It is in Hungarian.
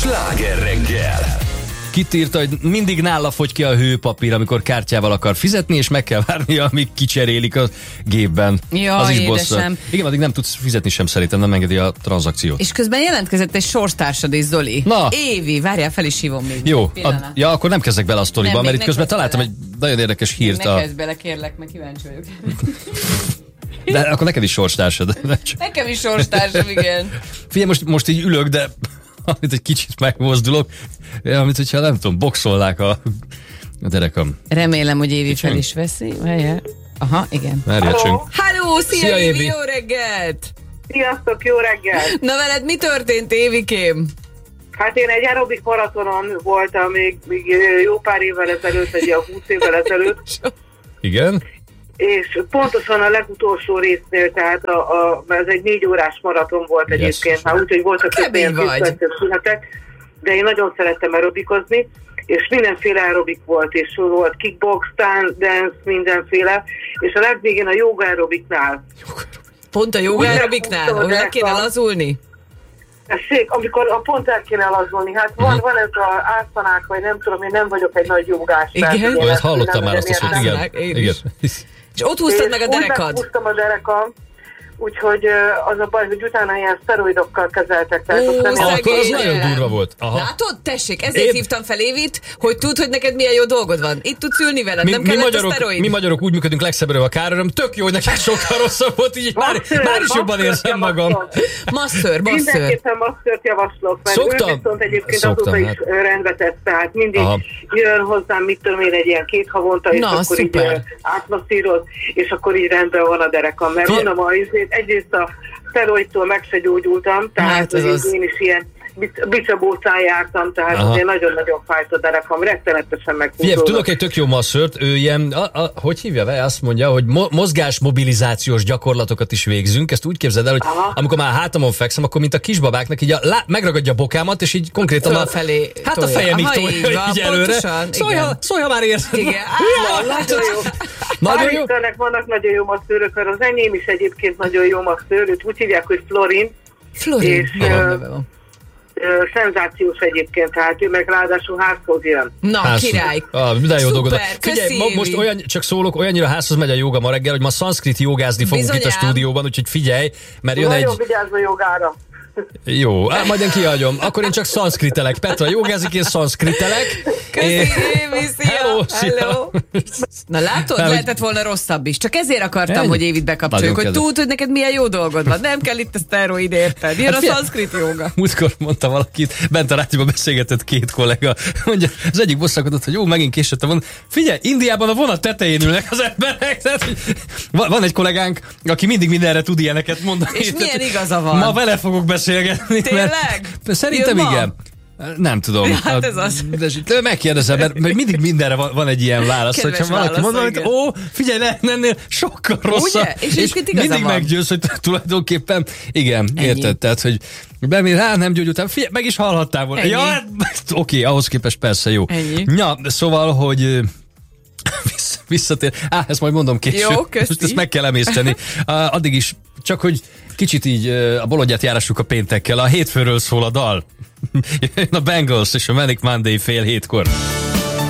Sláger reggel. Kit írta, hogy mindig nála fogy ki a hőpapír, amikor kártyával akar fizetni, és meg kell várnia, amíg kicserélik a gépben. Ja, az is édesem. bosszant. Igen, addig nem tudsz fizetni sem, szerintem nem engedi a tranzakciót. És közben jelentkezett egy sorstársad is, Zoli. Na. Évi, várjál, fel is hívom még. Jó, Pillanat. ja, akkor nem kezdek bele a sztoriba, Nem, mert még itt közben ne kezd találtam bele. egy nagyon érdekes hírt. Ne kezd bele, kérlek, meg kíváncsi vagyok. De akkor neked is sorstársad. Nekem is sorstársam, igen. Figyelj, most így ülök, de amit egy kicsit megmozdulok, amit hogyha nem tudom, boxolnák a derekam. Remélem, hogy Évi fel is veszi. Várjál. Aha, igen. Várjácsunk. Halló, szia Szia, Évi, Évi. jó reggelt! Sziasztok, jó reggel! Na veled mi történt, Évikém? Hát én egy aerobik maratonon voltam még jó pár évvel ezelőtt, egy ilyen 20 évvel ezelőtt, Igen? és pontosan a legutolsó résznél, tehát ez egy 4 órás maraton volt egyébként, már úgyhogy voltak Kemény vagy. szünetek, de én nagyon szerettem aerobikozni, és mindenféle aerobik volt, és volt kickbox, dance, mindenféle, és a legvégén a yoga aerobiknál. Pont a joga aerobiknál, ahol le kéne lazulni? Tessék, amikor pont el kéne lazulni, hát van ez az ászanák, vagy nem tudom, én nem vagyok egy nagy jogás. Igen? tehát én Ezt ezt hallottam nem már azt a szót, értem. igen. Én Igen. És ott húztad meg a Úgy derekad? meghúztam a derekam, úgyhogy az a baj, hogy utána ilyen szteroidokkal kezeltek. Tehát azt nem szegény. értem. Akkor az Szegény. nagyon durva volt. Aha. Látod? Tessék, ezért hívtam fel Évit, hogy tudd, hogy neked milyen jó dolgod van. Itt tudsz ülni veled, nem kellett a szteroid. Mi magyarok úgy működünk legszebbre a káröröm, tök jó, hogy neked sokkal rosszabb volt, így már is jobban érzem magam. Masször. Mindenképpen masszört javaslok, mert Szoktam. ő viszont egyébként Szoktam, azóta hát. is rendbe tett, tehát mindig Aha. jön hozzám, mit tudom én, egy ilyen 2 havonta, és Na, akkor szuper. így átmasszíroz, és akkor így rendben van a derekam. Mert Figyelj. mondom, egyrészt a szteroidtól meg se gyógyultam, tehát Hát ez az. én is ilyen bicsabócán jártam, tehát Aha. azért nagyon-nagyon fájt a derekam, rettenetesen Figyelj, meghúzódott. tudok egy tök jó masszört, ő ilyen, hogy hívja vele, azt mondja, hogy mozgásmobilizációs gyakorlatokat is végzünk, ezt úgy képzeld el, hogy Aha. amikor már hátamon fekszem, akkor mint a kisbabáknak így megragadja a bokámat, és így konkrétan Fölfelé hát a tolja. fejemig Aha, tolja így van, így előre. pontosan, igen. Szólj, ha már érzed. Igen. Nagyon jó. Nagyon Hál' jó. Istennek vannak nagyon jó masszőrök, mert az enyém is egyébként nagyon jó masszőr, őt úgy hívják, hogy Florin, Florin, És, jó neve van. szenzációs egyébként, tehát ő meg ráadásul házhoz jön. Na, király. De jó Szuper, dolgod. köszi, Figyelj, most Évi. csak szólok, olyannyira házhoz megy a jóga ma reggel, hogy ma szanszkrit jogázni fogunk itt a Bizonyám. stúdióban, úgyhogy figyelj, mert jön Nagyon egy... vigyázz a jogára. Jó, majd én kihagyom. Akkor én csak szanszkritelek. Petra jogázik, én szanszkritelek. Köszi, Évi, szia. Hello, szia. Hello. Na látod, Nem, lehetett volna rosszabb is. Csak ezért akartam, Ennyi. hogy Évit bekapcsoljuk, Nagyon hogy tudd, hogy neked milyen jó dolgod van. Nem kell itt a szteroid, érted? Jön a figyelj. szanszkrit jóga. Múltkor mondta valakit, bent a rádióban beszélgetett 2 kollega, mondja, az egyik bosszakodott, hogy jó, megint későttem, van. Figyelj, Indiában a vonat tetején ülnek az emberek. Tehát, hogy van egy kollégánk, aki mindig mindenre tud ilyeneket mondani. És milyen igaza van? Ma vele fogok beszélgetni. Tényleg? Szerintem Jön ma? igen. Nem tudom. Hát ez az. De megkérdezem, mert mindig mindenre van egy ilyen válasz. Kedves Hogyha valaki válasz, mond valamit, igen. figyelj, ennél sokkal rosszabb. Ugye? És egyébként igaza mindig van. meggyőz, hogy tulajdonképpen, igen, Ennyi. érted? Tehát, hogy bemér, nem gyógyultam. Figyelj, meg is hallhattál volna. Ennyi. Ja, hát, oké, ahhoz képest persze jó. Ennyi. Ja, szóval, hogy visszatér. Ezt majd mondom később. Jó, köszi. Most ezt meg kell emészteni. Addig is, csak hogy kicsit így a bolondját járassuk a péntekkel. A hétfőről szól a dal. Jön a Bangles és a Manic Monday 6:30.